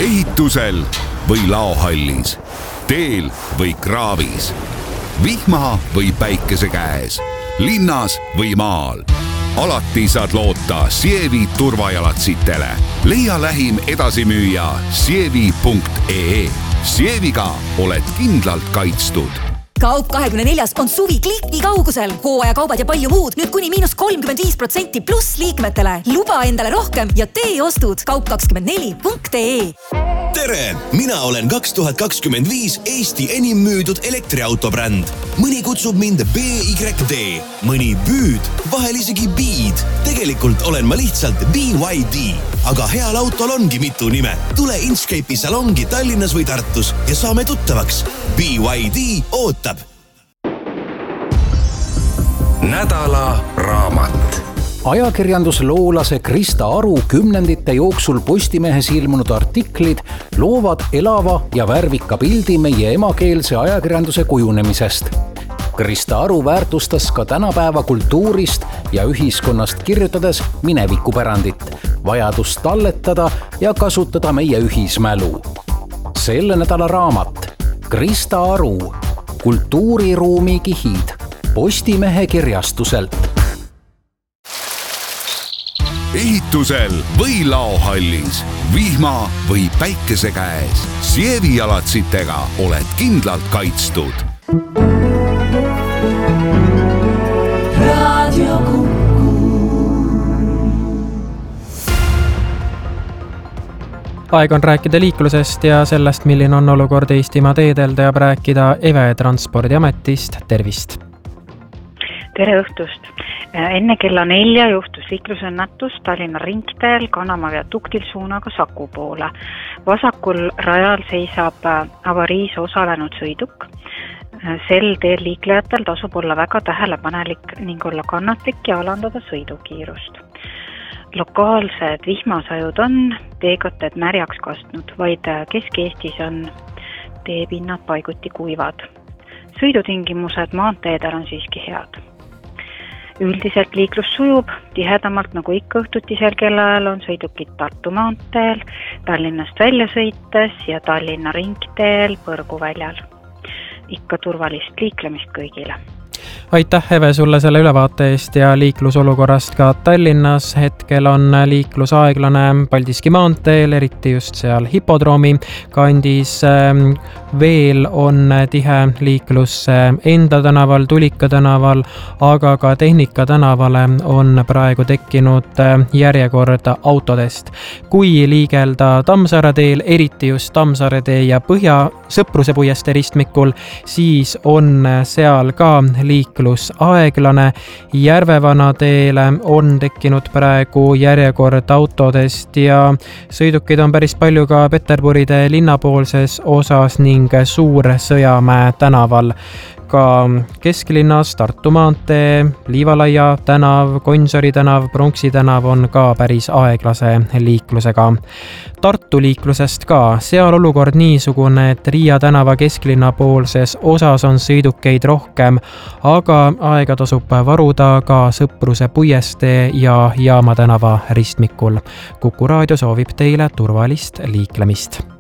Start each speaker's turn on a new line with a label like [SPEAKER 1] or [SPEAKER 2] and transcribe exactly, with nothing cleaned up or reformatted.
[SPEAKER 1] ehitusel või laohallis, teel või kraavis, vihma või päikese käes, linnas või maal. Alati saad loota Sievi turvajalatsitele. Leia lähim edasimüüja sievi punkt ee. Sieviga oled kindlalt kaitstud.
[SPEAKER 2] Kaup kahekümne neljas on suvi kliki kaugusel. Hooajakaubad ja palju muud. Nüüd kuni miinus kolmkümmend viis protsenti pluss liikmetele. Luba endale rohkem ja tee ostud kaup kakskümmend neli punkt ee.
[SPEAKER 3] Tere! Mina olen kaks tuhat kakskümmend viis Eesti enim müüdud elektriautobränd. Mõni kutsub mind B Y D, mõni Büüd, vahel isegi Beed. Tegelikult olen ma lihtsalt B Y D. Aga heal autol ongi mitu nime. Tule Inkscape'i salongi Tallinnas või Tartus ja saame tuttavaks. B Y D ootab.
[SPEAKER 1] Nädala raamat.
[SPEAKER 4] Ajakirjandusloolase Krista Aru kümnendite jooksul Postimehes ilmunud artiklid loovad elava ja värvika pildi meie emakeelse ajakirjanduse kujunemisest. Krista Aru väärtustas ka tänapäeva kultuurist ja ühiskonnast kirjutades minevikupärandit, vajadust talletada ja kasutada meie ühismälu. Selle nädala raamat Krista Aru, kultuuriruumi kihid, Postimehe kirjastuselt.
[SPEAKER 1] Ehitusel või laohallis, vihma või päikese käes, Sievi jalatsitega oled kindlalt kaitstud.
[SPEAKER 5] Radio Kuku.
[SPEAKER 6] Aeg on rääkida liiklusest ja sellest, milline on olukord Eestimaa teedel, teab rääkida Eve Transpordiametist. Tervist!
[SPEAKER 7] Tere õhtust! Enne kella nelja juhtus liiklusõnnetus Tallinna ringteel Kanamaa viaduktil suunaga Saku poole. Vasakul rajal seisab avariis osalenud sõiduk. Sel teel liiklejatel tasub olla väga tähelepanelik ning olla kannatlik ja alandada sõidukiirust. Lokaalsed vihmasajud on teekatted märjaks kastnud, vaid Kesk-Eestis on teepinnad paiguti kuivad. Sõidutingimused maanteedel on siiski head. Üldiselt liiklus sujub, tihedamalt nagu ikka õhtutisel kellaajal on sõidukid Tartu maanteel, Tallinnast välja sõites ja Tallinna ringteel Põrguväljal. Ikka turvalist liiklemist kõigile.
[SPEAKER 6] Aitäh, Eve, sulle selle ülevaate eest ja liiklusolukorrast ka Tallinnas. Hetkel on liiklus aeglane Paldiski maanteel, eriti just seal hipodroomi kandis. Veel on tihe liiklus Enda tänaval, Tulika tänaval, aga ka Tehnika tänavale on praegu tekkinud järjekord autodest. Kui liigelda Tammsaare teel, eriti just Tammsaare tee ja Põhja Sõpruse puiestee ristmikul, siis on seal ka liiklus aeglane. Järvevana teele on tekkinud praegu järjekord autodest ja sõidukid on päris palju ka Peterburi tee linnapoolses osas ning Suur-Sõjamäe tänaval. Ka kesklinnas Tartu maantee, Liivalaia tänav, Gonsiori tänav, Pronksi tänav on ka päris aeglase liiklusega. Tartu liiklusest ka. Seal olukord niisugune, et Riia tänava kesklinna poolses osas on sõidukeid rohkem, aga aega tasub varuda ka Sõpruse puiestee ja Jaama tänava ristmikul. Kuku raadio soovib teile turvalist liiklemist.